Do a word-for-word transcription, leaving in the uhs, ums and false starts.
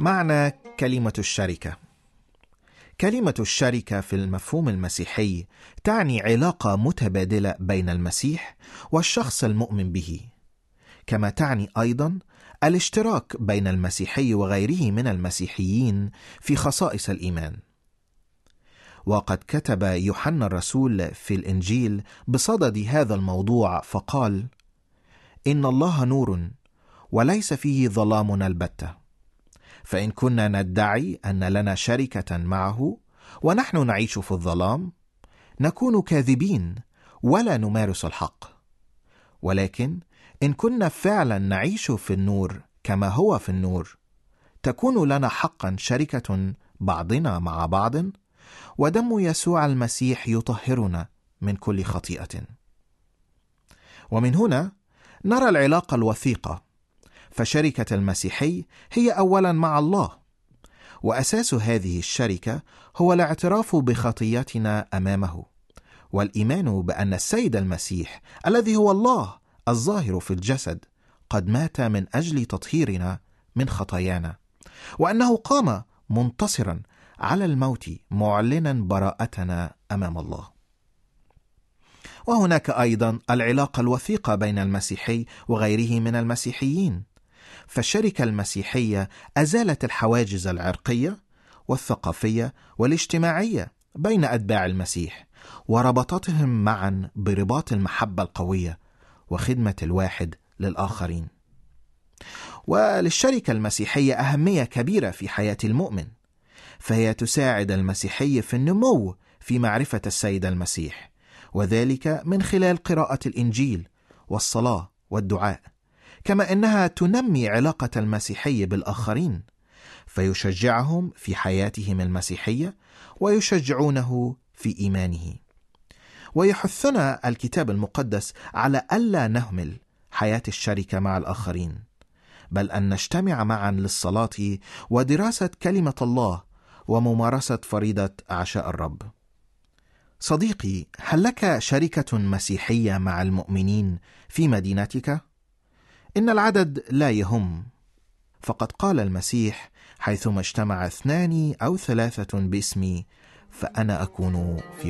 معنى كلمة الشركة. كلمة الشركة في المفهوم المسيحي تعني علاقة متبادلة بين المسيح والشخص المؤمن به، كما تعني أيضا الاشتراك بين المسيحي وغيره من المسيحيين في خصائص الإيمان. وقد كتب يوحنا الرسول في الإنجيل بصدد هذا الموضوع فقال: إن الله نور وليس فيه ظلام البتة، فإن كنا ندعي أن لنا شركة معه ونحن نعيش في الظلام نكون كاذبين ولا نمارس الحق. ولكن إن كنا فعلا نعيش في النور كما هو في النور تكون لنا حقا شركة بعضنا مع بعض، ودم يسوع المسيح يطهرنا من كل خطيئة. ومن هنا نرى العلاقة الوثيقة، فشركة المسيحي هي أولا مع الله، وأساس هذه الشركة هو الاعتراف بخطياتنا أمامه، والإيمان بأن السيد المسيح الذي هو الله الظاهر في الجسد قد مات من أجل تطهيرنا من خطايانا، وأنه قام منتصرا على الموت معلنا براءتنا أمام الله. وهناك أيضا العلاقة الوثيقة بين المسيحي وغيره من المسيحيين، فالشركة المسيحية أزالت الحواجز العرقية والثقافية والاجتماعية بين أتباع المسيح، وربطتهم معا برباط المحبة القوية وخدمة الواحد للآخرين. وللشركة المسيحية أهمية كبيرة في حياة المؤمن، فهي تساعد المسيحي في النمو في معرفة السيد المسيح، وذلك من خلال قراءة الإنجيل والصلاة والدعاء، كما أنها تنمي علاقة المسيحي بالآخرين، فيشجعهم في حياتهم المسيحية ويشجعونه في إيمانه. ويحثنا الكتاب المقدس على ألا نهمل حياة الشركة مع الآخرين، بل أن نجتمع معا للصلاة ودراسة كلمة الله وممارسة فريضة عشاء الرب. صديقي، هل لك شركة مسيحية مع المؤمنين في مدينتك؟ إن العدد لا يهم، فقد قال المسيح: حيثما اجتمع اثنان أو ثلاثة باسمي فأنا أكون في